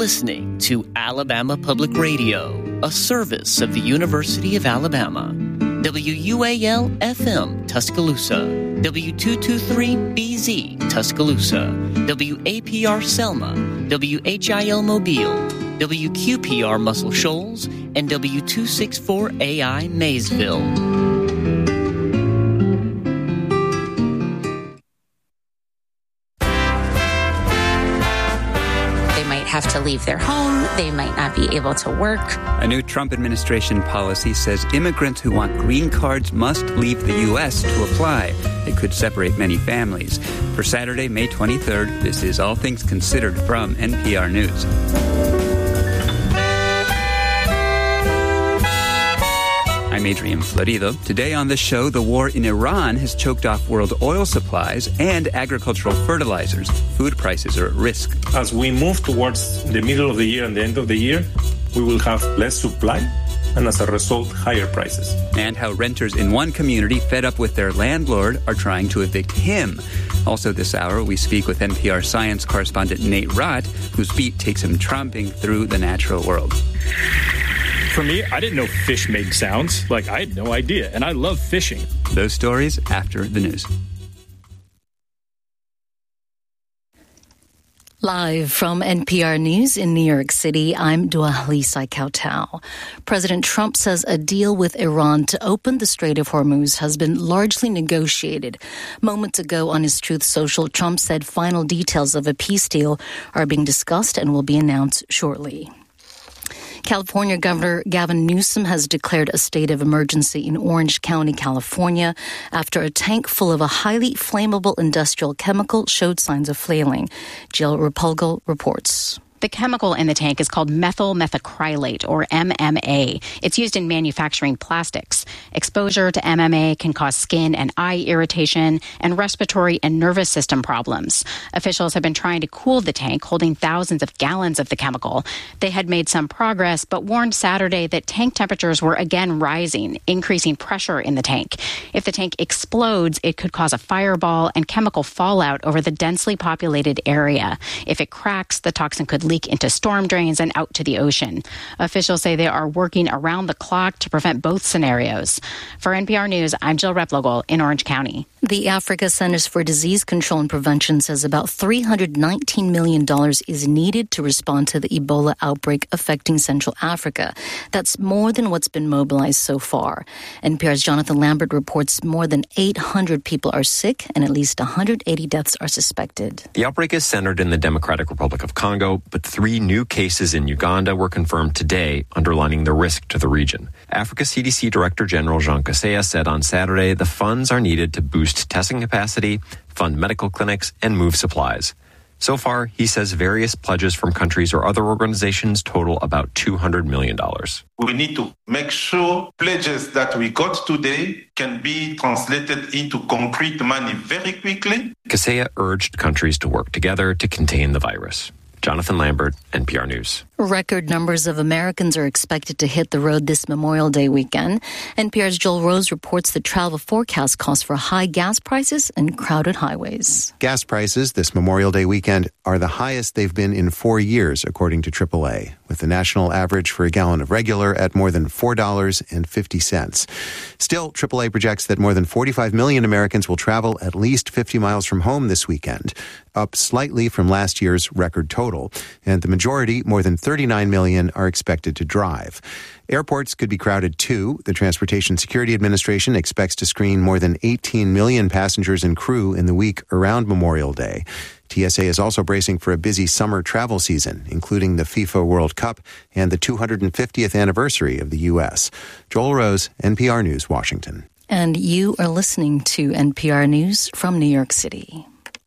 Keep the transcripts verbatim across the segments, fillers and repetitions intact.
listening to Alabama Public Radio, a service of the University of Alabama. W U A L F M Tuscaloosa, W two twenty-three B Z Tuscaloosa, W A P R Selma, W H I L Mobile, W Q P R Muscle Shoals, and W two sixty-four A I Maysville. Have to leave their home. They might not be able to work. A new Trump administration policy says immigrants who want green cards must leave the U S to apply. It could separate many families. For Saturday, May twenty-third, this is All Things Considered from N P R News. I'm Adrian Florido. Today on the show, the war in Iran has choked off world oil supplies and agricultural fertilizers. Food prices are at risk. As we move towards the middle of the year and the end of the year, we will have less supply and as a result, higher prices. And how renters in one community fed up with their landlord are trying to evict him. Also this hour, we speak with N P R science correspondent Nate Rott, whose beat takes him tromping through the natural world. For me, I didn't know fish made sounds. Like, I had no idea, and I love fishing. Those stories after the news. Live from N P R News in New York City, I'm Dua Lisa Kautau. President Trump says a deal with Iran to open the Strait of Hormuz has been largely negotiated. Moments ago on his Truth Social, Trump said final details of a peace deal are being discussed and will be announced shortly. California Governor Gavin Newsom has declared a state of emergency in Orange County, California, after a tank full of a highly flammable industrial chemical showed signs of flailing. Jill Repulgo reports. The chemical in the tank is called methyl methacrylate, or M M A. It's used in manufacturing plastics. Exposure to M M A can cause skin and eye irritation and respiratory and nervous system problems. Officials have been trying to cool the tank, holding thousands of gallons of the chemical. They had made some progress, but warned Saturday that tank temperatures were again rising, increasing pressure in the tank. If the tank explodes, it could cause a fireball and chemical fallout over the densely populated area. If it cracks, the toxin could leak into storm drains and out to the ocean. Officials say they are working around the clock to prevent both scenarios. For N P R News, I'm Jill Replogle in Orange County. The Africa Centers for Disease Control and Prevention says about three hundred nineteen million dollars is needed to respond to the Ebola outbreak affecting Central Africa. That's more than what's been mobilized so far. N P R's Jonathan Lambert reports more than eight hundred people are sick and at least one hundred eighty deaths are suspected. The outbreak is centered in the Democratic Republic of Congo, but three new cases in Uganda were confirmed today, underlining the risk to the region. Africa C D C Director General Jean Kaseya said on Saturday the funds are needed to boost testing capacity, fund medical clinics, and move supplies. So far, he says various pledges from countries or other organizations total about two hundred million dollars. We need to make sure pledges that we got today can be translated into concrete money very quickly. Kaseya urged countries to work together to contain the virus. Jonathan Lambert, N P R News. Record numbers of Americans are expected to hit the road this Memorial Day weekend. N P R's Joel Rose reports the travel forecast calls for high gas prices and crowded highways. Gas prices this Memorial Day weekend are the highest they've been in four years, according to triple A, with the national average for a gallon of regular at more than four dollars and fifty cents. Still, triple A projects that more than forty-five million Americans will travel at least fifty miles from home this weekend, up slightly from last year's record total, and the majority, more than thirty-nine million, are expected to drive. Airports could be crowded too. The Transportation Security Administration expects to screen more than eighteen million passengers and crew in the week around Memorial Day. T S A is also bracing for a busy summer travel season, including the FIFA World Cup and the two hundred fiftieth anniversary of the U S. Joel Rose, N P R News, Washington. And you are listening to N P R News from New York City.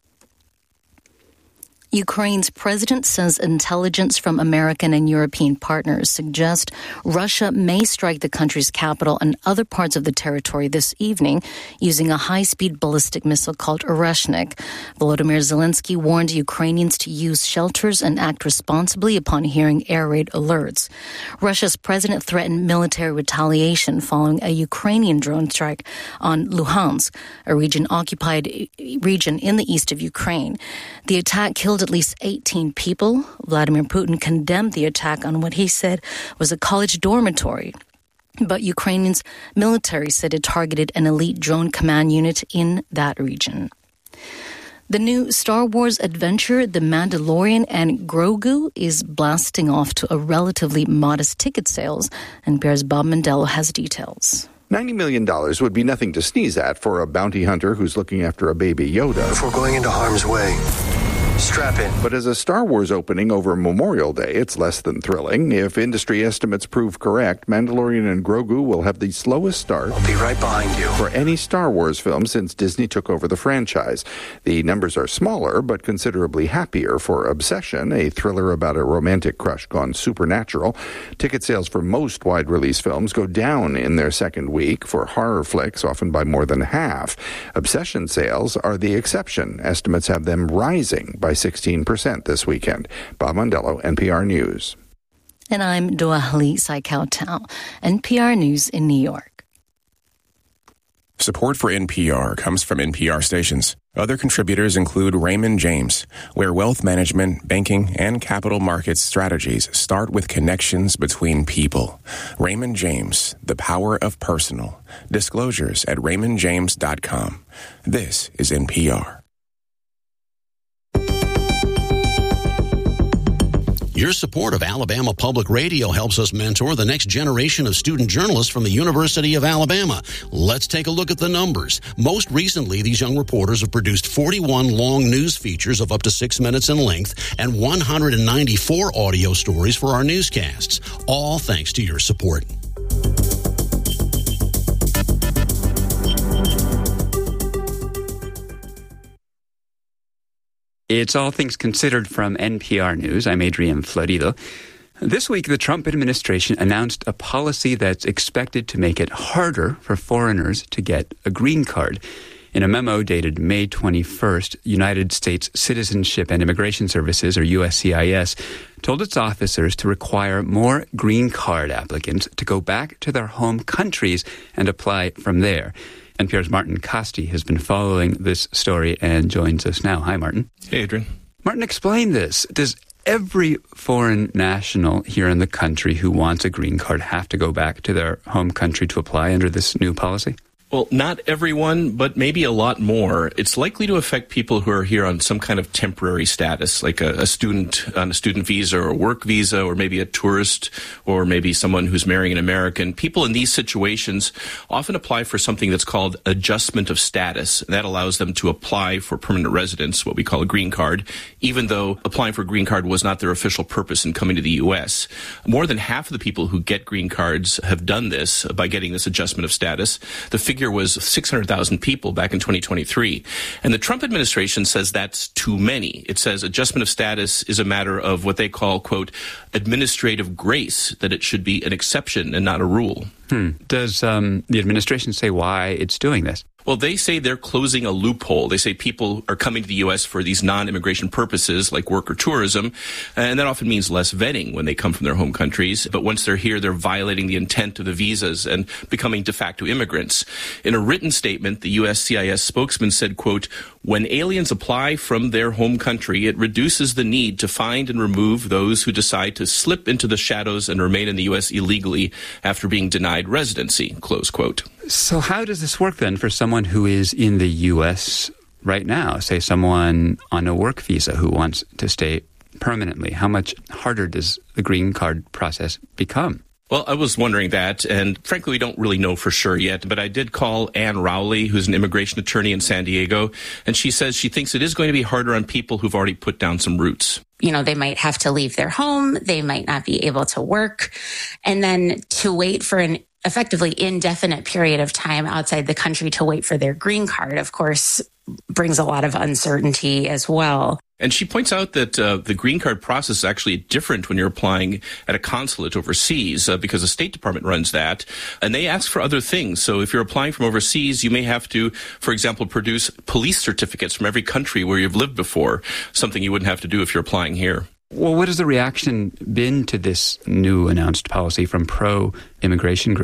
Ukraine's president says intelligence from American and European partners suggest Russia may strike the country's capital and other parts of the territory this evening using a high-speed ballistic missile called Oreshnik. Volodymyr Zelensky warned Ukrainians to use shelters and act responsibly upon hearing air raid alerts. Russia's president threatened military retaliation following a Ukrainian drone strike on Luhansk, a region occupied region in the east of Ukraine. The attack killed killed at least eighteen people. Vladimir Putin condemned the attack on what he said was a college dormitory. But Ukraine's military said it targeted an elite drone command unit in that region. The new Star Wars adventure, The Mandalorian and Grogu, is blasting off to a relatively modest ticket sales. N P R's Bob Mondello has details. ninety million dollars would be nothing to sneeze at for a bounty hunter who's looking after a baby Yoda. Before going into harm's way, strap in. But as a Star Wars opening over Memorial Day, it's less than thrilling. If industry estimates prove correct, Mandalorian and Grogu will have the slowest start. I'll be right behind you. For any Star Wars film since Disney took over the franchise. The numbers are smaller, but considerably happier for Obsession, a thriller about a romantic crush gone supernatural. Ticket sales for most wide-release films go down in their second week. For horror flicks, often by more than half. Obsession sales are the exception. Estimates have them rising by sixteen percent this weekend. Bob Mondello, N P R News. And I'm Doahli Saikautau, N P R News in New York. Support for N P R comes from N P R stations. Other contributors include Raymond James, where wealth management, banking, and capital markets strategies start with connections between people. Raymond James, the power of personal. Disclosures at raymond james dot com. This is N P R. Your support of Alabama Public Radio helps us mentor the next generation of student journalists from the University of Alabama. Let's take a look at the numbers. Most recently, these young reporters have produced forty-one long news features of up to six minutes in length and one hundred ninety-four audio stories for our newscasts, all thanks to your support. It's All Things Considered from N P R News. I'm Adrian Florido. This week, the Trump administration announced a policy that's expected to make it harder for foreigners to get a green card. In a memo dated May twenty-first, United States Citizenship and Immigration Services, or U S C I S, told its officers to require more green card applicants to go back to their home countries and apply from there. N P R's Martin Costi has been following this story and joins us now. Hi, Martin. Hey, Adrian. Martin, explain this. Does every foreign national here in the country who wants a green card have to go back to their home country to apply under this new policy? Well, not everyone, but maybe a lot more. It's likely to affect people who are here on some kind of temporary status, like a, a student on a student visa or a work visa, or maybe a tourist, or maybe someone who's marrying an American. People in these situations often apply for something that's called adjustment of status. That allows them to apply for permanent residence, what we call a green card, even though applying for a green card was not their official purpose in coming to the U S. More than half of the people who get green cards have done this by getting this adjustment of status. The figure was six hundred thousand people back in twenty twenty-three. And the Trump administration says that's too many. It says adjustment of status is a matter of what they call, quote, administrative grace, that it should be an exception and not a rule. Hmm. Does um, the administration say why it's doing this? Well, they say they're closing a loophole. They say people are coming to the U S for these non-immigration purposes like work or tourism, and that often means less vetting when they come from their home countries. But once they're here, they're violating the intent of the visas and becoming de facto immigrants. In a written statement, the U S C I S spokesman said, quote, when aliens apply from their home country, it reduces the need to find and remove those who decide to slip into the shadows and remain in the U S illegally after being denied residency, close quote. So how does this work then for someone who is in the U S right now, say someone on a work visa who wants to stay permanently? How much harder does the green card process become? Well, I was wondering that, and frankly, we don't really know for sure yet, but I did call Anne Rowley, who's an immigration attorney in San Diego, and she says she thinks it is going to be harder on people who've already put down some roots. You know, they might have to leave their home, they might not be able to work, and then to wait for an effectively indefinite period of time outside the country to wait for their green card, of course, brings a lot of uncertainty as well. And she points out that uh, the green card process is actually different when you're applying at a consulate overseas uh, because the State Department runs that. And they ask for other things. So if you're applying from overseas, you may have to, for example, produce police certificates from every country where you've lived before, something you wouldn't have to do if you're applying here. Well, what has the reaction been to this new announced policy from pro-immigration groups?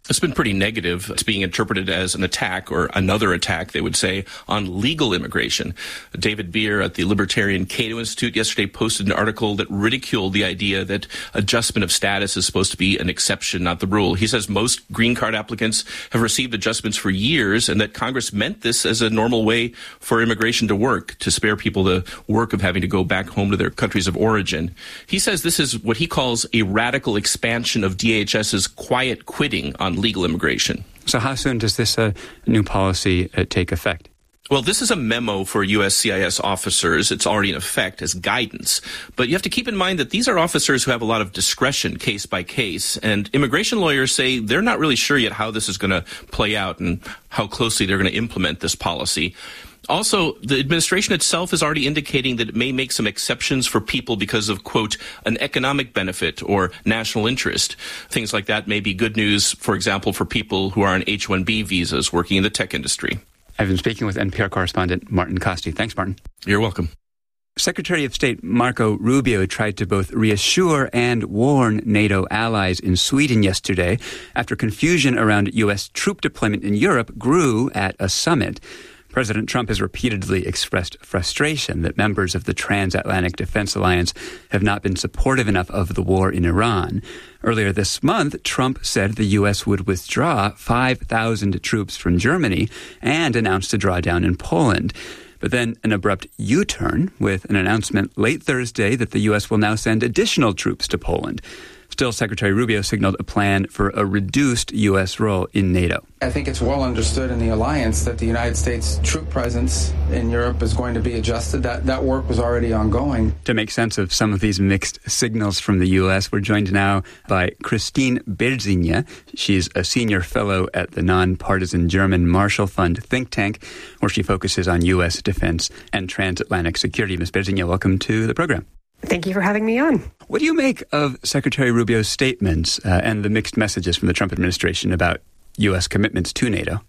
It's been pretty negative. It's being interpreted as an attack or another attack, they would say, on legal immigration. David Beer at the Libertarian Cato Institute yesterday posted an article that ridiculed the idea that adjustment of status is supposed to be an exception, not the rule. He says most green card applicants have received adjustments for years and that Congress meant this as a normal way for immigration to work, to spare people the work of having to go back home to their countries of origin. He says this is what he calls a radical expansion of D H S's quiet quitting on legal immigration. So how soon does this uh, new policy uh, take effect? Well, this is a memo for U S C I S officers. It's already in effect as guidance. But you have to keep in mind that these are officers who have a lot of discretion case by case. And immigration lawyers say they're not really sure yet how this is going to play out and how closely they're going to implement this policy. Also, the administration itself is already indicating that it may make some exceptions for people because of, quote, an economic benefit or national interest. Things like that may be good news, for example, for people who are on H one B visas working in the tech industry. I've been speaking with N P R correspondent Martin Kaste. Thanks, Martin. You're welcome. Secretary of State Marco Rubio tried to both reassure and warn NATO allies in Sweden yesterday after confusion around U S troop deployment in Europe grew at a summit. President Trump has repeatedly expressed frustration that members of the Transatlantic Defense Alliance have not been supportive enough of the war in Iran. Earlier this month, Trump said the U S would withdraw five thousand troops from Germany and announced a drawdown in Poland. But then an abrupt U-turn with an announcement late Thursday that the U S will now send additional troops to Poland. Still, Secretary Rubio signaled a plan for a reduced U S role in NATO. I think it's well understood in the alliance that the United States troop presence in Europe is going to be adjusted. That that work was already ongoing. To make sense of some of these mixed signals from the U S, we're joined now by Christine Berzinia. She's a senior fellow at the nonpartisan German Marshall Fund think tank, where she focuses on U S defense and transatlantic security. Miz Berzinia, welcome to the program. Thank you for having me on. What do you make of Secretary Rubio's statements uh, and the mixed messages from the Trump administration about U S commitments to NATO?